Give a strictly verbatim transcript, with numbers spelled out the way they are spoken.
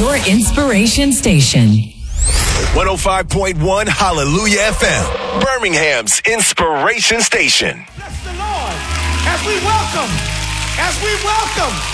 your inspiration station. one oh five point one Hallelujah F M, Birmingham's inspiration station. Bless the Lord as we welcome, as we welcome